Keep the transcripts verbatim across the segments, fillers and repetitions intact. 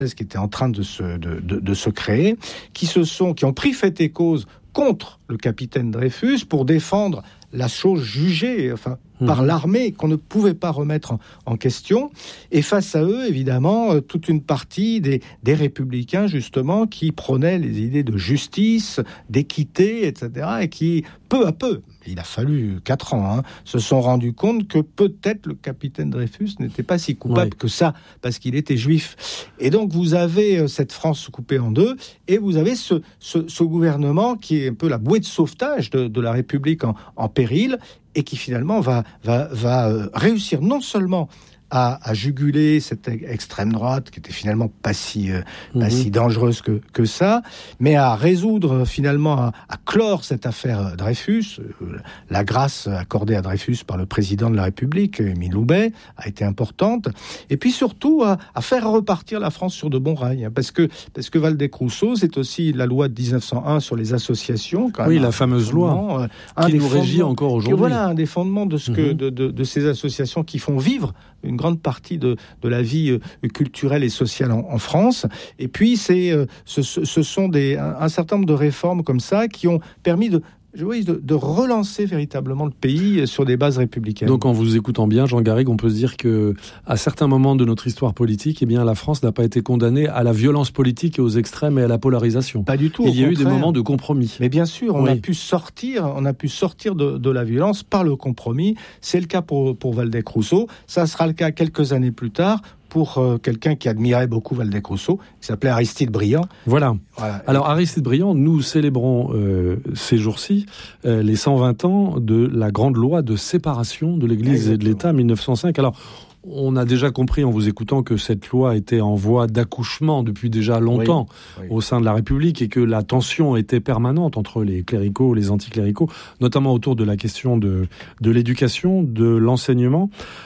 qui étaient en train de se, de, de, de se créer, qui, se sont, qui ont pris fait et cause contre le capitaine Dreyfus pour défendre la chose jugée enfin, mmh. par l'armée, qu'on ne pouvait pas remettre en, en question. Et face à eux, évidemment, euh, toute une partie des, des républicains, justement, qui prônaient les idées de justice, d'équité, et cetera, et qui, peu à peu, il a fallu quatre ans, hein, se sont rendus compte que peut-être le capitaine Dreyfus n'était pas si coupable oui. que ça, parce qu'il était juif. Et donc, vous avez cette France coupée en deux, et vous avez ce, ce, ce gouvernement qui est un peu la bouée de sauvetage de, de la République en, en péril, et qui finalement va, va, va réussir non seulement à, à juguler cette extrême droite qui était finalement pas si, euh, mmh. pas si dangereuse que, que ça, mais à résoudre finalement, à, à clore cette affaire Dreyfus. Euh, la grâce accordée à Dreyfus par le président de la République, Émile Loubet, a été importante. Et puis surtout à, à faire repartir la France sur de bons rails. Hein, parce que, parce que Waldeck-Rousseau, c'est aussi la loi de dix-neuf cent un sur les associations. Quand oui, même, la fameuse loi euh, qui nous régit encore aujourd'hui. Voilà, un des fondements de, ce que, mmh. de, de, de ces associations qui font vivre une grande partie de, de la vie euh, culturelle et sociale en, en France. Et puis, c'est, euh, ce, ce sont des, un, un certain nombre de réformes comme ça qui ont permis de, de, de relancer véritablement le pays sur des bases républicaines. Donc, en vous écoutant bien, Jean Garrigue, on peut se dire que, à certains moments de notre histoire politique, eh bien, la France n'a pas été condamnée à la violence politique et aux extrêmes et à la polarisation. Pas du tout. Il y a contraire. eu des moments de compromis. Mais bien sûr, on oui. a pu sortir, on a pu sortir de, de la violence par le compromis. C'est le cas pour, pour Waldeck-Rousseau. Ça sera le cas quelques années plus tard pour euh, quelqu'un qui admirait beaucoup Waldeck-Rousseau, qui s'appelait Aristide Briand. Voilà. voilà. Alors Aristide Briand, nous célébrons euh, ces jours-ci euh, les cent vingt ans de la grande loi de séparation de l'Église Exactement. et de l'État, mille neuf cent cinq. Alors, on a déjà compris en vous écoutant que cette loi était en voie d'accouchement depuis déjà longtemps oui, oui. au sein de la République et que la tension était permanente entre les cléricaux et les anticléricaux, notamment autour de la question de, de l'éducation, de l'enseignement.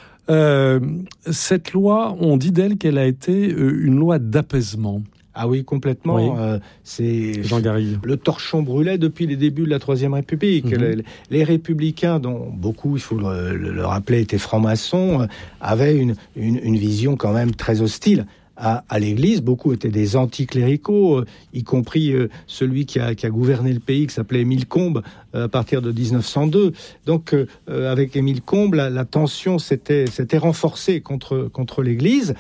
Euh, cette loi, on dit d'elle qu'elle a été euh, une loi d'apaisement. Ah oui, complètement. Oui. Euh, c'est Jean Garrigue. Le torchon brûlait depuis les débuts de la Troisième République. Mm-hmm. Les, les Républicains, dont beaucoup, il faut le, le, le rappeler, étaient francs-maçons, euh, avaient une, une, une vision quand même très hostile à, à l'Église. Beaucoup étaient des anticléricaux, euh, y compris euh, celui qui a, qui a gouverné le pays, qui s'appelait Émile Combes, euh, à partir de dix-neuf cent deux. Donc, euh, avec Émile Combes, la, la tension s'était, s'était renforcée contre, contre l'Église.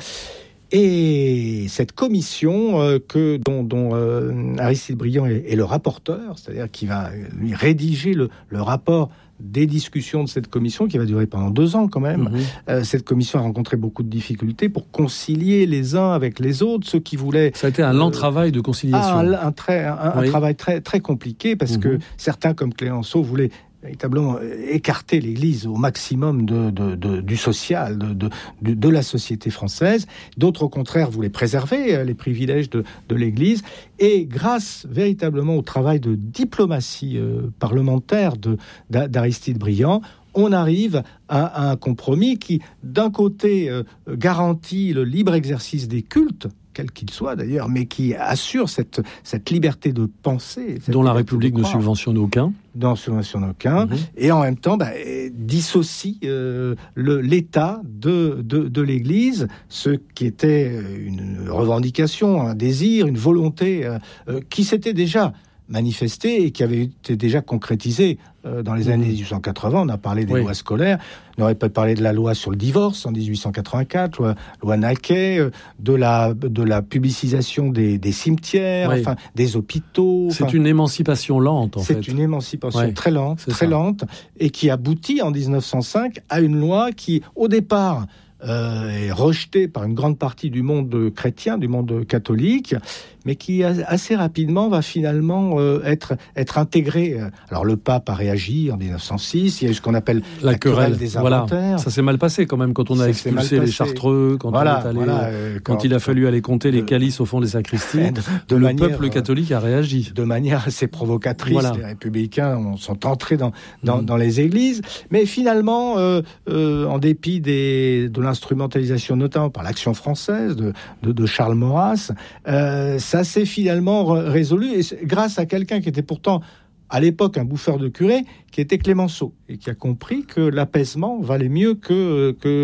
Et cette commission euh, que, dont, dont euh, Aristide Briand est, est le rapporteur, c'est-à-dire qui va lui rédiger le, le rapport des discussions de cette commission, qui va durer pendant deux ans quand même. Mmh. Euh, cette commission a rencontré beaucoup de difficultés pour concilier les uns avec les autres, ceux qui voulaient... Ça a été un lent euh, travail de conciliation. Ah, un, un, très, un, oui. un travail très, très compliqué, parce mmh. que certains, comme Clémenceau, voulaient véritablement écarter l'Église au maximum de, de, de, du social, de, de, de, de la société française. D'autres, au contraire, voulaient préserver les privilèges de, de l'Église. Et grâce véritablement au travail de diplomatie euh, parlementaire de, d'Aristide Briand, on arrive à, à un compromis qui, d'un côté, euh, garantit le libre exercice des cultes, quel qu'il soit d'ailleurs, mais qui assure cette, cette liberté de penser. Dont la République ne subventionne aucun. Dont subventionne aucun. Mmh. Et en même temps, bah, dissocie euh, le, l'État de, de, de l'Église, ce qui était une revendication, un désir, une volonté euh, qui s'était déjà manifesté et qui avait été déjà concrétisé euh, dans les années dix-huit cent quatre-vingts. On a parlé des oui. lois scolaires. On aurait pas parlé de la loi sur le divorce en dix-huit cent quatre-vingt-quatre, loi, loi Naquet, euh, de la de la publicisation des, des cimetières, oui. enfin des hôpitaux. C'est enfin, une émancipation lente, en c'est fait. C'est une émancipation ouais. très lente, c'est très ça. lente, et qui aboutit en dix-neuf cent cinq à une loi qui, au départ, Euh, est rejeté par une grande partie du monde chrétien, du monde catholique, mais qui assez rapidement va finalement euh, être, être intégré. Alors le pape a réagi en dix-neuf cent six, il y a eu ce qu'on appelle la, la querelle, querelle des inventaires. Voilà. Ça s'est mal passé quand même quand on a ça expulsé les Chartreux, quand, voilà, on est allé, voilà, euh, quand, quand il a fallu aller compter de, les calices au fond des sacristies. De, de le manière, peuple catholique a réagi. De manière assez provocatrice, voilà. Les républicains sont entrés dans, dans, mmh. dans les églises, mais finalement, euh, euh, en dépit des, de l'instrumentalisation notamment par l'Action française de, de, de Charles Maurras, euh, ça s'est finalement résolu et grâce à quelqu'un qui était pourtant à l'époque un bouffeur de curé, qui était Clémenceau et qui a compris que l'apaisement valait mieux que, que,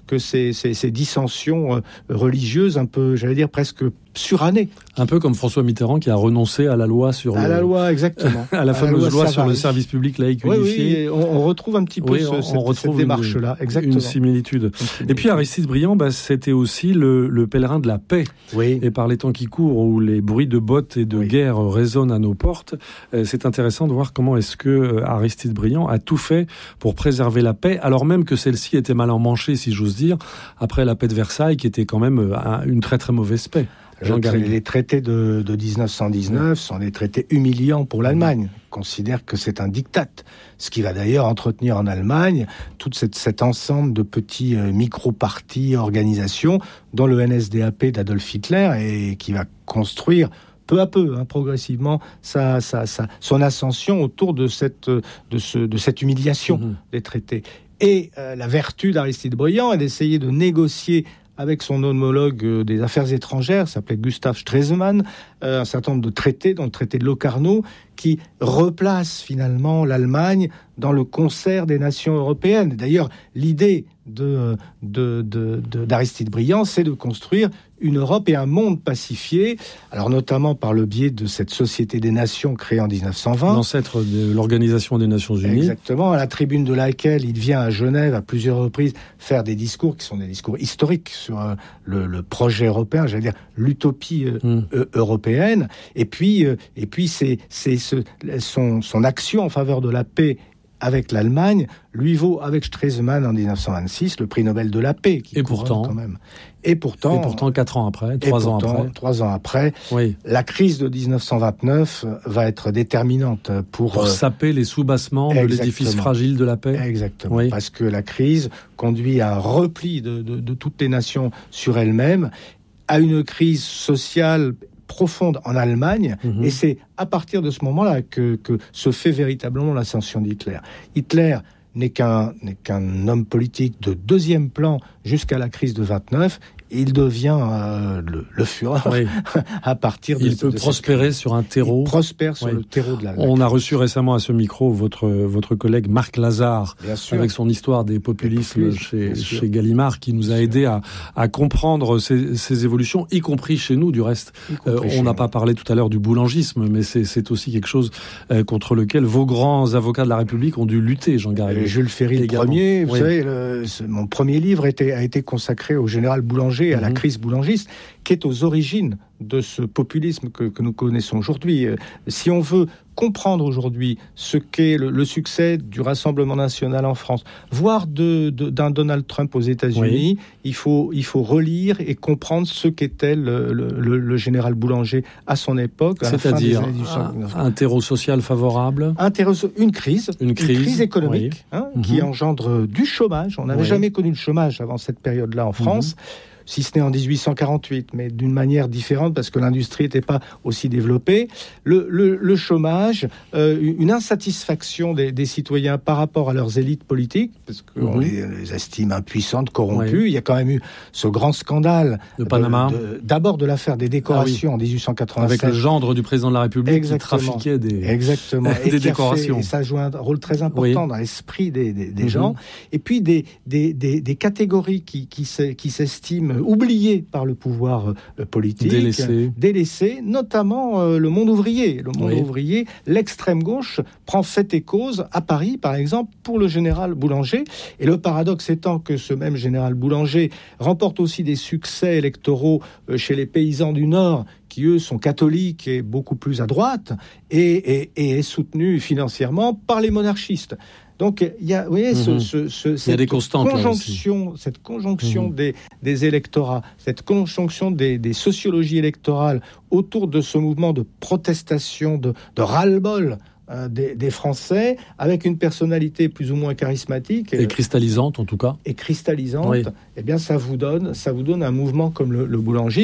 que ces, ces, ces dissensions religieuses un peu, j'allais dire, presque surannées. Un peu comme François Mitterrand qui a renoncé à la loi sur à le... la loi, exactement. à la fameuse à la loi, loi sur le service public laïque oui, unifié. Oui, on, on retrouve un petit peu oui, ce, on, cette, on retrouve cette démarche-là, exactement. Une similitude. Une similitude. Et puis Aristide Briand, bah, c'était aussi le, le pèlerin de la paix. Oui. Et par les temps qui courent, où les bruits de bottes et de oui. guerre résonnent à nos portes, euh, c'est intéressant de voir comment est-ce que euh, Aristide Briand a tout fait pour préserver la paix, alors même que celle-ci était mal emmanchée, si j'ose dire, après la paix de Versailles, qui était quand même euh, une très très mauvaise paix. Jean les traités de, de dix-neuf cent dix-neuf sont des traités humiliants pour l'Allemagne. On considère que c'est un diktat, ce qui va d'ailleurs entretenir en Allemagne tout cette, cet ensemble de petits euh, micro-partis, organisations, dont le N S D A P d'Adolf Hitler, et qui va construire peu à peu, hein, progressivement, sa, sa, sa, son ascension autour de cette, de ce, de cette humiliation mmh. des traités. Et euh, la vertu d'Aristide Briand est d'essayer de négocier avec son homologue des affaires étrangères, s'appelait Gustav Stresemann, euh, un certain nombre de traités, dont le traité de Locarno, qui replace finalement l'Allemagne dans le concert des nations européennes. D'ailleurs, l'idée de, de, de, de, d'Aristide Briand, c'est de construire une Europe et un monde pacifié, alors notamment par le biais de cette Société des Nations créée en dix-neuf cent vingt. L'ancêtre de l'Organisation des Nations Unies. Exactement, à la tribune de laquelle il vient à Genève à plusieurs reprises faire des discours qui sont des discours historiques sur euh, le, le projet européen, j'allais dire l'utopie euh, mm. euh, européenne. Et puis, euh, et puis c'est, c'est ce, son, son action en faveur de la paix avec l'Allemagne lui vaut, avec Stresemann en dix-neuf cent vingt-six, le prix Nobel de la paix. Qui et pourtant, quand même. Et pourtant, et pourtant, quatre ans après, trois ans pourtant, après, trois ans après, oui. la crise de dix-neuf cent vingt-neuf va être déterminante pour pour euh, saper les soubassements de l'édifice fragile de la paix. Exactement, oui. Parce que la crise conduit à un repli de, de, de toutes les nations sur elles-mêmes, à une crise sociale profonde en Allemagne, mmh. et c'est à partir de ce moment-là que, que se fait véritablement l'ascension d'Hitler. Hitler n'est qu'un, n'est qu'un homme politique de deuxième plan jusqu'à la crise de vingt-neuf. Il devient euh, le, le Führer oui. à partir de... Il peut de prospérer sur un terreau. Il prospère sur oui. le terreau de la... On a reçu récemment à ce micro votre, votre collègue Marc Lazare, avec son histoire des populismes, populismes chez, chez Gallimard, qui nous a aidé à, à comprendre ces, ces évolutions, y compris chez nous, du reste. Euh, on n'a pas parlé tout à l'heure du boulangisme, mais c'est, c'est aussi quelque chose euh, contre lequel vos grands avocats de la République ont dû lutter, Jean Garrigues. Jules Ferry, le premier, vous oui. savez, le, mon premier livre était, a été consacré au général Boulanger, à la crise boulangiste, qui est aux origines de ce populisme que, que nous connaissons aujourd'hui. Si on veut comprendre aujourd'hui ce qu'est le, le succès du Rassemblement national en France, voire de, de, d'un Donald Trump aux États-Unis, oui. il faut, il faut relire et comprendre ce qu'était le, le, le, le général Boulanger à son époque. À C'est-à-dire un, un terreau social favorable, un terreau, une crise, une crise, une crise économique oui. hein, mm-hmm. qui engendre du chômage. On n'avait oui. jamais connu le chômage avant cette période-là en France. Mm-hmm. si ce n'est en dix-huit cent quarante-huit, mais d'une manière différente parce que l'industrie n'était pas aussi développée. Le, le, le chômage, euh, une insatisfaction des, des citoyens par rapport à leurs élites politiques, parce qu'on mmh. les, les estime impuissantes, corrompues. Oui. Il y a quand même eu ce grand scandale de Panama. De, de, d'abord de l'affaire des décorations ah, oui. en dix-huit cent quatre-vingt-sept. Avec le gendre du président de la République Exactement. qui trafiquait des, Exactement. des et décorations. Fait, et ça joue un rôle très important oui. dans l'esprit des, des, des mmh. gens. Et puis des, des, des, des catégories qui, qui, qui s'estiment oubliés par le pouvoir euh, politique, délaissés, délaissés notamment euh, le monde ouvrier. Le monde oui. ouvrier, l'extrême gauche prend fait et cause à Paris, par exemple, pour le général Boulanger. Et le paradoxe étant que ce même général Boulanger remporte aussi des succès électoraux euh, chez les paysans du Nord, qui eux sont catholiques et beaucoup plus à droite, et, et, et est soutenu financièrement par les monarchistes. Donc il y a, vous voyez, mmh. ce, ce, ce, cette, il y a des constantes, conjonction, cette conjonction mmh. des, des électorats, cette conjonction des, des sociologies électorales autour de ce mouvement de protestation, de, de ras-le-bol euh, des, des Français, avec une personnalité plus ou moins charismatique et euh, cristallisante en tout cas, et cristallisante. Oui. Eh bien, ça vous donne, ça vous donne un mouvement comme le, le boulangisme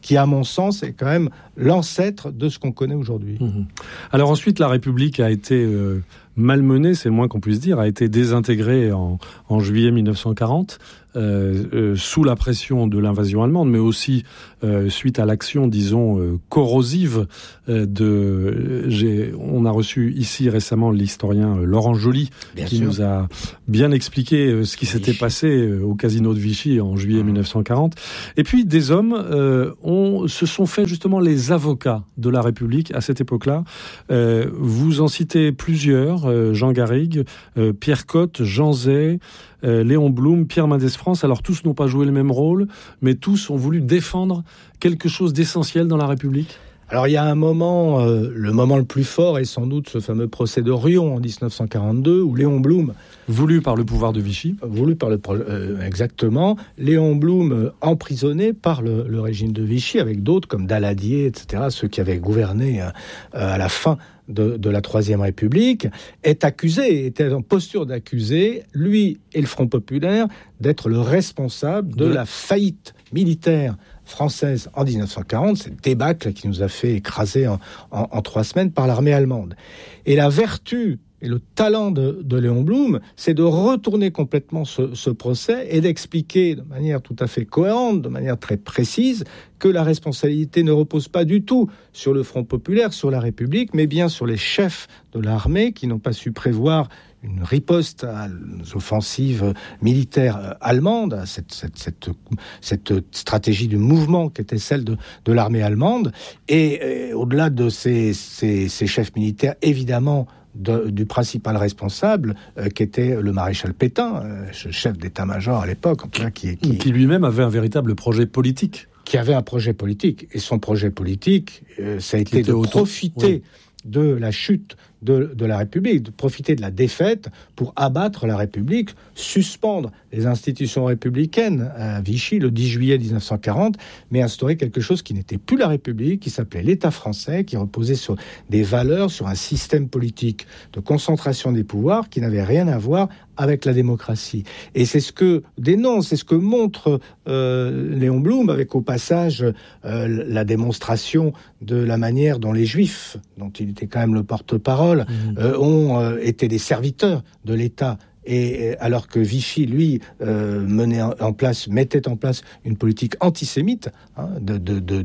qui, à mon sens, est quand même l'ancêtre de ce qu'on connaît aujourd'hui. Mmh. Alors ensuite, la République a été euh, malmenée, c'est le moins qu'on puisse dire, a été désintégrée en, en juillet mille neuf cent quarante, euh, euh, sous la pression de l'invasion allemande, mais aussi euh, suite à l'action, disons, euh, corrosive euh, de... J'ai, on a reçu ici récemment l'historien euh, Laurent Joly, bien qui sûr. nous a bien expliqué euh, ce qui s'était Vichy. passé euh, au casino de Vichy en juillet mmh. mille neuf cent quarante. Et puis des hommes euh, ont, se sont fait justement les avocats de la République à cette époque-là. Euh, vous en citez plusieurs, euh, Jean Garrigue, euh, Pierre Cotte, Jean Zay, euh, Léon Blum, Pierre Mendès France. Alors tous n'ont pas joué le même rôle, mais tous ont voulu défendre quelque chose d'essentiel dans la République. Alors il y a un moment, euh, le moment le plus fort est sans doute ce fameux procès de Riom en dix-neuf cent quarante-deux, où Léon Blum... Voulu par le pouvoir de Vichy. Voulu par le... Euh, exactement. Léon Blum, euh, emprisonné par le, le régime de Vichy, avec d'autres comme Daladier, et cetera, ceux qui avaient gouverné euh, à la fin de, de la Troisième République, est accusé, était en posture d'accusé, lui et le Front Populaire, d'être le responsable de, de... la faillite militaire française en dix-neuf cent quarante, cette débâcle qui nous a fait écraser en, en, en trois semaines par l'armée allemande. Et la vertu et le talent de, de Léon Blum, c'est de retourner complètement ce, ce procès et d'expliquer de manière tout à fait cohérente, de manière très précise, que la responsabilité ne repose pas du tout sur le Front populaire, sur la République, mais bien sur les chefs de l'armée qui n'ont pas su prévoir une riposte à l'offensive militaire allemande, à cette, cette, cette, cette stratégie du mouvement qui était celle de, de l'armée allemande. Et, et au-delà de ces, ces, ces chefs militaires, évidemment, de, du principal responsable, euh, qui était le maréchal Pétain, euh, chef d'état-major à l'époque, en tout cas, qui, qui, qui lui-même avait un véritable projet politique. Qui avait un projet politique. Et son projet politique, euh, ça a été de auto... profiter... Oui. de la chute de, de la République, de profiter de la défaite pour abattre la République, suspendre les institutions républicaines à Vichy le dix juillet dix-neuf cent quarante, mais instaurer quelque chose qui n'était plus la République, qui s'appelait l'État français, qui reposait sur des valeurs, sur un système politique de concentration des pouvoirs qui n'avait rien à voir avec la démocratie. Et c'est ce que dénonce, c'est ce que montre euh, Léon Blum, avec au passage euh, la démonstration de la manière dont les Juifs, dont il était quand même le porte-parole, mmh. euh, ont euh, été des serviteurs de l'État. Et alors que Vichy, lui, euh, menait en place, mettait en place une politique antisémite, hein, de, de, de,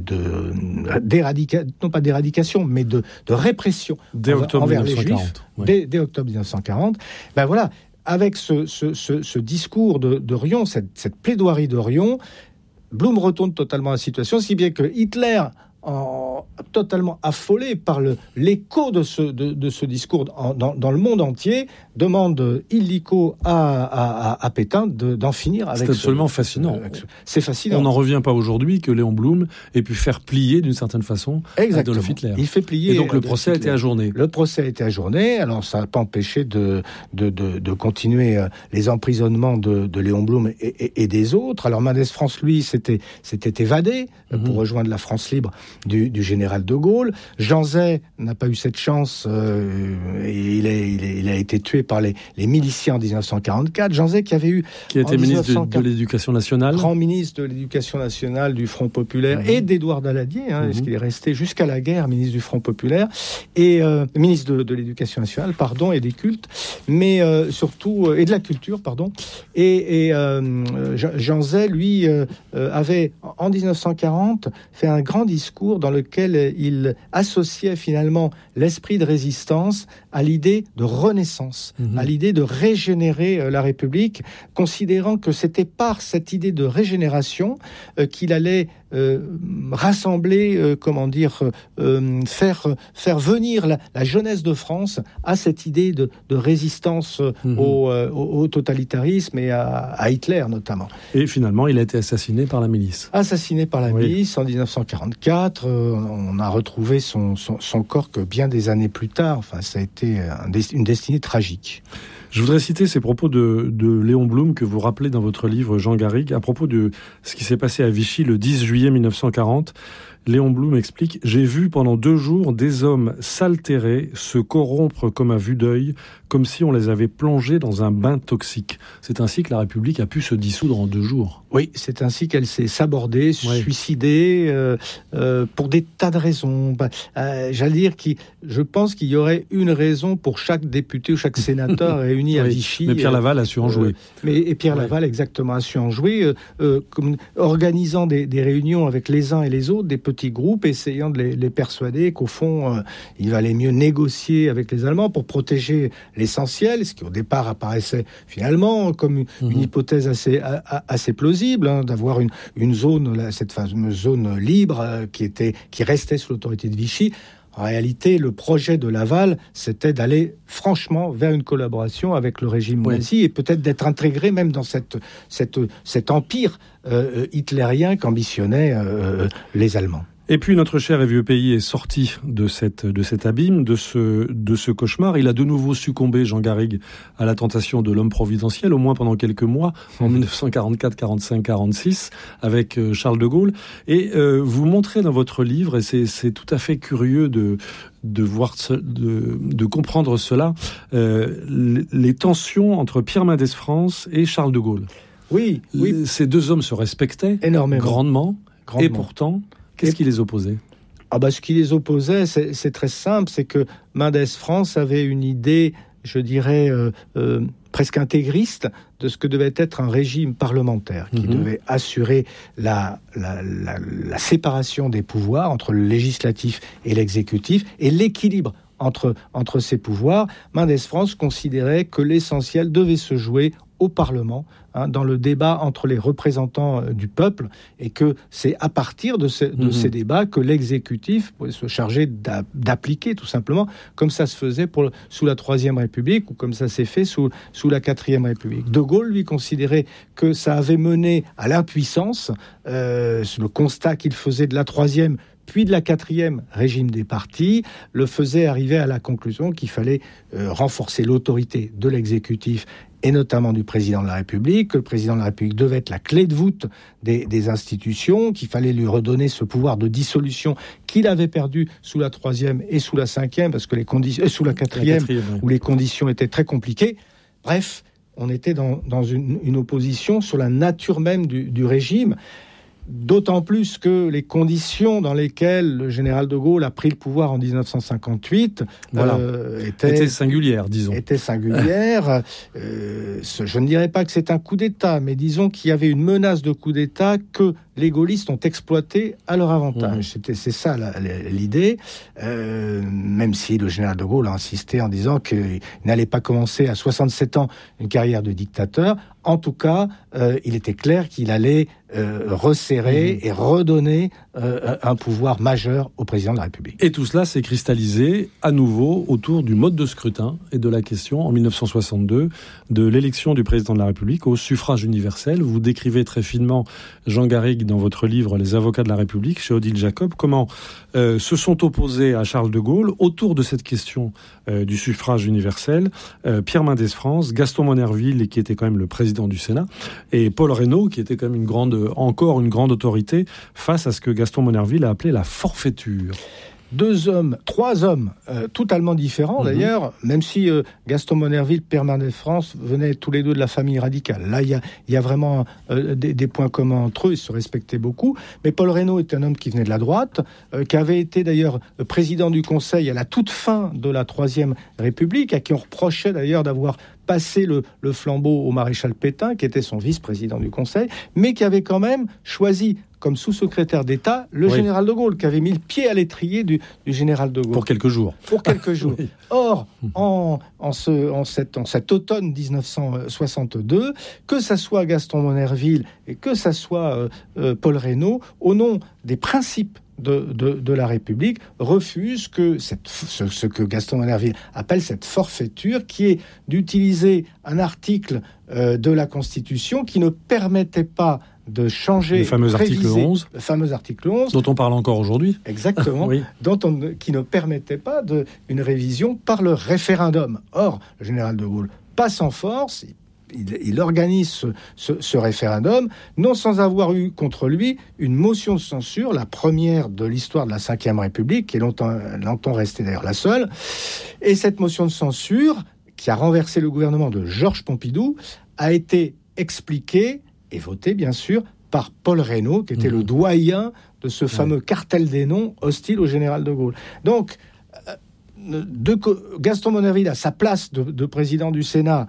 de d'éradication, non pas d'éradication, mais de, de répression dès octobre envers les Juifs, ouais. dès, dès octobre dix-neuf cent quarante. Ben voilà, avec ce, ce, ce, ce discours de, de Riom, cette, cette plaidoirie de Riom, Blum retourne totalement la situation, si bien que Hitler, en, totalement affolé par le, l'écho de ce, de, de ce discours en, dans, dans le monde entier, demande illico à, à, à Pétain de, d'en finir avec. C'est absolument ce, fascinant. Ce, c'est fascinant. On n'en revient pas aujourd'hui que Léon Blum ait pu faire plier d'une certaine façon Exactement. Adolf Hitler. Il fait plier. Et donc le procès a été ajourné. Le procès a été ajourné. Alors ça n'a pas empêché de, de, de, de continuer les emprisonnements de, de Léon Blum et, et, et des autres. Alors Mendès France, lui, s'était, s'était évadé mm-hmm. pour rejoindre la France libre du, du général de Gaulle. Jean Zay n'a pas eu cette chance euh, et il, est, il, est, il a été tué par les, les miliciens en dix-neuf cent quarante-quatre. Jean Zay qui avait eu... Qui a été ministre de, de l'Éducation nationale. Grand ministre de l'Éducation nationale, du Front populaire mmh. et d'Édouard Daladier, hein, mmh. parce qu'il est resté jusqu'à la guerre ministre du Front populaire, et euh, ministre de, de l'Éducation nationale, pardon, et des cultes, mais euh, surtout... Euh, et de la culture, pardon. Et, et euh, Jean Zay, lui, euh, avait, en dix-neuf cent quarante, fait un grand discours dans lequel il associait finalement l'esprit de résistance à l'idée de renaissance, mmh. à l'idée de régénérer la République, considérant que c'était par cette idée de régénération euh, qu'il allait euh, rassembler, euh, comment dire, euh, faire, faire venir la, la jeunesse de France à cette idée de, de résistance mmh. au, euh, au, au totalitarisme et à, à Hitler notamment. Et finalement, il a été assassiné par la milice. Assassiné par la oui. milice en dix-neuf cent quarante-quatre. Euh, on a retrouvé son, son, son corps que bien des années plus tard. Enfin, ça a été un, une destinée tragique. Je voudrais citer ces propos de, de Léon Blum que vous rappelez dans votre livre, Jean Garrigue, à propos de ce qui s'est passé à Vichy le dix juillet mille neuf cent quarante. Léon Blum explique « J'ai vu pendant deux jours des hommes s'altérer, se corrompre comme à vue d'œil, comme si on les avait plongés dans un bain toxique. » C'est ainsi que la République a pu se dissoudre en deux jours. Oui, c'est ainsi qu'elle s'est sabordée, ouais. suicidée, euh, euh, pour des tas de raisons. Bah, euh, j'allais dire que je pense qu'il y aurait une raison pour chaque député ou chaque sénateur réuni oui, à Vichy. Mais Pierre Laval a su en jouer. Euh, mais, et Pierre ouais. Laval, exactement, a su en jouer, euh, euh, comme, organisant des, des réunions avec les uns et les autres, des petits groupes, essayant de les, les persuader qu'au fond, euh, il valait mieux négocier avec les Allemands pour protéger l'essentiel, ce qui au départ apparaissait finalement comme une, mmh. une hypothèse assez, a, assez plausible, hein, d'avoir une, une zone, là, cette fameuse zone libre euh, qui, était, qui restait sous l'autorité de Vichy. En réalité, le projet de Laval, c'était d'aller franchement vers une collaboration avec le régime oui. nazi et peut-être d'être intégré même dans cette, cette, cet empire euh, hitlérien qu'ambitionnaient euh, les Allemands. Et puis notre cher et vieux pays est sorti de, cette, de cet abîme, de ce, de ce cauchemar. Il a de nouveau succombé, Jean Garrigue, à la tentation de l'homme providentiel, au moins pendant quelques mois, en dix-neuf cent quarante-quatre, quarante-cinq, quarante-six, avec Charles de Gaulle. Et euh, vous montrez dans votre livre, et c'est, c'est tout à fait curieux de, de, voir ce, de, de comprendre cela, euh, les tensions entre Pierre Mendès France et Charles de Gaulle. Oui, oui. Ces deux hommes se respectaient énormément, grandement, grandement. Et pourtant... Qu'est-ce qui les opposait ? Ah bah, ce qui les opposait, c'est, c'est très simple, c'est que Mendès France avait une idée, je dirais, euh, euh, presque intégriste de ce que devait être un régime parlementaire qui mmh. devait assurer la, la, la, la séparation des pouvoirs entre le législatif et l'exécutif et l'équilibre entre, entre ces pouvoirs. Mendès France considérait que l'essentiel devait se jouer au Parlement, hein, dans le débat entre les représentants euh, du peuple, et que c'est à partir de, ce, de mmh. ces débats que l'exécutif pouvait se charger d'a, d'appliquer, tout simplement, comme ça se faisait pour, sous la Troisième République, ou comme ça s'est fait sous, sous la Quatrième République. De Gaulle, lui, considérait que ça avait mené à l'impuissance, euh, le constat qu'il faisait de la Troisième puis de la quatrième régime des partis, le faisait arriver à la conclusion qu'il fallait euh, renforcer l'autorité de l'exécutif et notamment du président de la République, que le président de la République devait être la clé de voûte des, des institutions, qu'il fallait lui redonner ce pouvoir de dissolution qu'il avait perdu sous la troisième et sous la cinquième, parce que les conditions, euh, sous la quatrième, la quatrième oui. où les conditions étaient très compliquées. Bref, on était dans, dans une, une opposition sur la nature même du, du régime. D'autant plus que les conditions dans lesquelles le général de Gaulle a pris le pouvoir en dix-neuf cent cinquante-huit voilà. euh, étaient, étaient singulières, disons. Étaient singulières. euh, ce, je ne dirais pas que c'est un coup d'État, mais disons qu'il y avait une menace de coup d'État que les gaullistes ont exploité à leur avantage. Mmh. C'était, c'est ça la, la, l'idée, euh, même si le général de Gaulle a insisté en disant qu'il n'allait pas commencer à soixante-sept ans une carrière de dictateur. En tout cas, euh, il était clair qu'il allait euh, resserrer mmh. et redonner euh, un pouvoir majeur au président de la République. Et tout cela s'est cristallisé à nouveau autour du mode de scrutin et de la question, en dix-neuf cent soixante-deux, de l'élection du président de la République au suffrage universel. Vous décrivez très finement, Jean Garrigue, dans votre livre « Les avocats de la République » chez Odile Jacob, comment euh, se sont opposés à Charles de Gaulle autour de cette question euh, du suffrage universel euh, Pierre Mendès France, Gaston Monnerville, qui était quand même le président du Sénat, et Paul Reynaud, qui était quand même une grande, encore une grande autorité face à ce que Gaston Monnerville a appelé la forfaiture. Deux hommes, trois hommes, euh, totalement différents mmh. d'ailleurs, même si euh, Gaston Monnerville, Pierre Mendès France venaient tous les deux de la famille radicale. Là, il y a, y a vraiment euh, des, des points communs entre eux, ils se respectaient beaucoup. Mais Paul Reynaud est un homme qui venait de la droite, euh, qui avait été d'ailleurs président du Conseil à la toute fin de la Troisième République, à qui on reprochait d'ailleurs d'avoir passé le, le flambeau au maréchal Pétain, qui était son vice-président du Conseil, mais qui avait quand même choisi comme sous-secrétaire d'État le oui. général de Gaulle, qui avait mis le pied à l'étrier du, du général de Gaulle. Pour quelques jours. Pour quelques jours. Oui. Or, en, en, ce, en, cette, en cet automne dix-neuf cent soixante-deux, que ça soit Gaston Monnerville et que ça soit euh, euh, Paul Reynaud, au nom des principes De, de, de la République, refuse que cette, ce, ce que Gaston Monnerville appelle cette forfaiture, qui est d'utiliser un article euh, de la Constitution qui ne permettait pas de changer... Le fameux article onze. Le fameux article onze. Dont on parle encore aujourd'hui. Exactement. oui. Dont on, qui ne permettait pas de, une révision par le référendum. Or, le général de Gaulle passe en force, il, il organise ce, ce, ce référendum, non sans avoir eu contre lui une motion de censure, la première de l'histoire de la cinquième République, qui est longtemps, longtemps restée d'ailleurs la seule. Et cette motion de censure, qui a renversé le gouvernement de Georges Pompidou, a été expliquée et votée, bien sûr, par Paul Reynaud, qui était mmh. le doyen de ce fameux ouais. cartel des noms hostile au général de Gaulle. Donc, de, Gaston Monnerville à sa place de, de président du Sénat,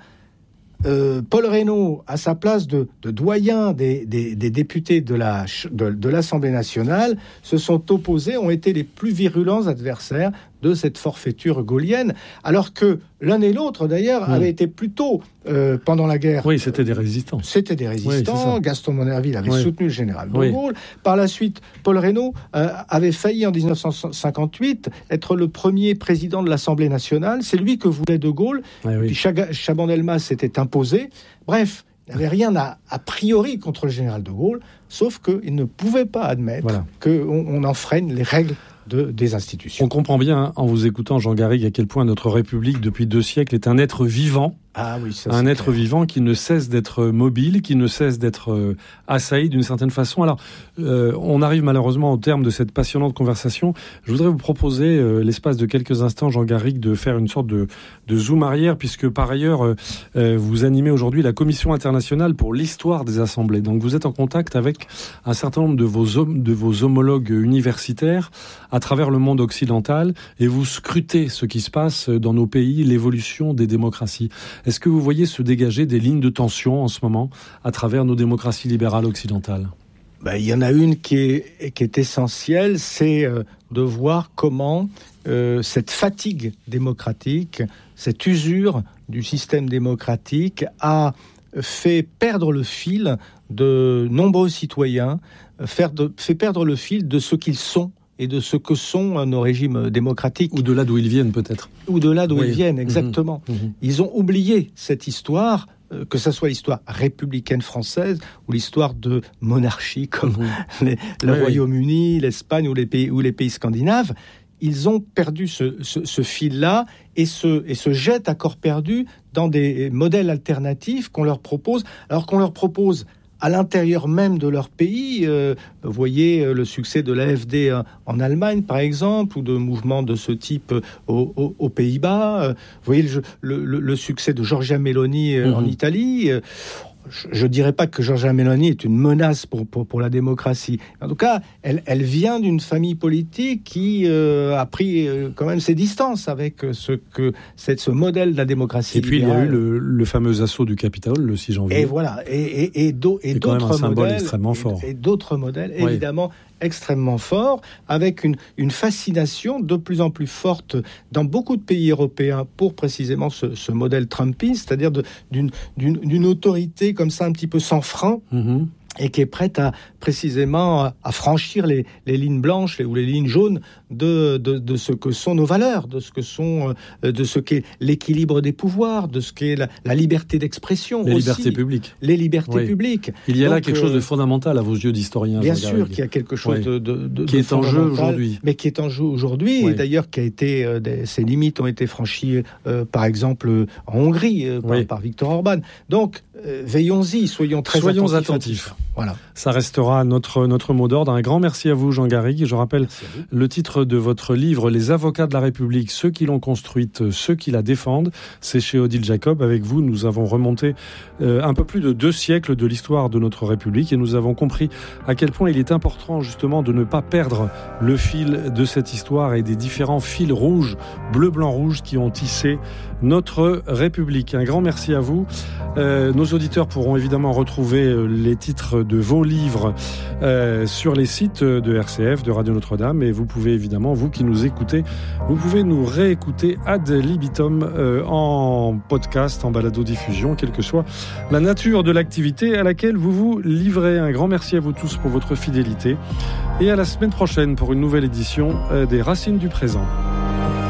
euh, Paul Reynaud à sa place de, de doyen des, des, des députés de, la, de, de l'Assemblée nationale, se sont opposés, ont été les plus virulents adversaires de cette forfaiture gaulienne, alors que l'un et l'autre, d'ailleurs, mmh. avaient été plutôt, euh, pendant la guerre... Oui, c'était des résistants. C'était des résistants. Oui, Gaston Monnerville avait oui. soutenu le général de oui. Gaulle. Par la suite, Paul Reynaud euh, avait failli, en dix-neuf cent cinquante-huit, être le premier président de l'Assemblée nationale. C'est lui que voulait de Gaulle. Oui, oui. Puis Chaban-Delmas s'était imposé. Bref, il n'y avait rien à, a priori contre le général de Gaulle, sauf qu'il ne pouvait pas admettre voilà. qu'on on enfreigne les règles De, des institutions. On comprend bien, hein, en vous écoutant, Jean Garrigue, à quel point notre République, depuis deux siècles, est un être vivant. Ah oui, ça, un c'est être clair. vivant qui ne cesse d'être mobile, qui ne cesse d'être euh, assailli d'une certaine façon. Alors, euh, on arrive malheureusement au terme de cette passionnante conversation. Je voudrais vous proposer, euh, l'espace de quelques instants, Jean Garrigue, de faire une sorte de, de zoom arrière, puisque par ailleurs, euh, euh, vous animez aujourd'hui la Commission internationale pour l'histoire des assemblées. Donc, vous êtes en contact avec un certain nombre de vos, hom- de vos homologues universitaires à travers le monde occidental, et vous scrutez ce qui se passe dans nos pays, l'évolution des démocraties. Est-ce que vous voyez se dégager des lignes de tension en ce moment à travers nos démocraties libérales occidentales ? Ben, il y en a une qui est, qui est essentielle, c'est euh, de voir comment euh, cette fatigue démocratique, cette usure du système démocratique a fait perdre le fil de nombreux citoyens, faire de, fait perdre le fil de ce qu'ils sont et de ce que sont nos régimes démocratiques. Ou de là d'où ils viennent, peut-être. Ou de là d'où oui. ils viennent, exactement. Mmh, mmh. Ils ont oublié cette histoire, euh, que ce soit l'histoire républicaine française ou l'histoire de monarchie comme mmh. les, le oui, Royaume-Uni, oui. l'Espagne ou les pays, ou les pays scandinaves. Ils ont perdu ce, ce, ce fil-là et se, et se jettent à corps perdu dans des modèles alternatifs qu'on leur propose, alors qu'on leur propose à l'intérieur même de leur pays. Euh, vous voyez euh, le succès de l'A F D euh, en Allemagne, par exemple, ou de mouvements de ce type euh, aux, aux Pays-Bas. Euh, vous voyez le, le, le succès de Giorgia Meloni euh, mmh. en Italie. Euh, je ne dirais pas que Giorgia Meloni est une menace pour, pour, pour la démocratie. En tout cas, elle, elle vient d'une famille politique qui euh, a pris euh, quand même ses distances avec ce, que, c'est, ce modèle de la démocratie Et puis libérale. Il y a eu le, le fameux assaut du Capitole, le six janvier. Et voilà, et, et, et, do, et d'autres quand même un symbole modèles, extrêmement fort. Et, et d'autres modèles, oui. évidemment, extrêmement forts, avec une, une fascination de plus en plus forte dans beaucoup de pays européens pour précisément ce, ce modèle trumpiste, c'est-à-dire de, d'une, d'une, d'une autorité comme ça un petit peu sans frein, mmh. et qui est prête à précisément à franchir les, les lignes blanches ou les lignes jaunes de, de, de ce que sont nos valeurs, de ce que sont, de ce qu'est l'équilibre des pouvoirs, de ce qu'est la, la liberté d'expression. Les aussi. libertés publiques. Les libertés oui. publiques. Il y a Donc, là quelque euh, chose de fondamental à vos yeux d'historien. Bien sûr qu'il y a quelque chose oui. de, de, de qui de est en jeu aujourd'hui. Mais qui est en jeu aujourd'hui, oui. et d'ailleurs qui a été, euh, des, ses limites ont été franchies, euh, par exemple en Hongrie, euh, par, oui. par Viktor Orban. Donc euh, veillons-y, soyons très soyons attentifs. attentifs. Voilà. Ça restera notre, notre mot d'ordre. Un grand merci à vous, Jean Garrigue. Je rappelle le titre de votre livre, Les avocats de la République, ceux qui l'ont construite, ceux qui la défendent. C'est chez Odile Jacob. Avec vous, nous avons remonté euh, un peu plus de deux siècles de l'histoire de notre République et nous avons compris à quel point il est important justement de ne pas perdre le fil de cette histoire et des différents fils rouges, bleu, blanc, rouge qui ont tissé notre République. Un grand merci à vous. Euh, nos auditeurs pourront évidemment retrouver les titres de vos livres euh, sur les sites de R C F, de Radio Notre-Dame, et vous pouvez évidemment, vous qui nous écoutez, vous pouvez nous réécouter ad libitum euh, en podcast, en balado-diffusion, quelle que soit la nature de l'activité à laquelle vous vous livrez. Un grand merci à vous tous pour votre fidélité et à la semaine prochaine pour une nouvelle édition euh, des Racines du Présent.